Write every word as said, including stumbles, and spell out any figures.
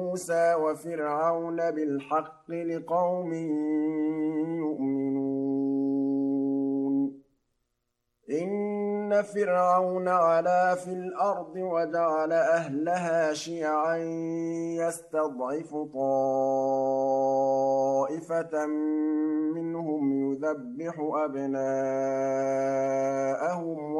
موسى وفرعون بالحق لقوم يؤمنون إن فرعون علا في الأرض وجعل أهلها شيعا يستضعف طائفة منهم يذبح أبناءهم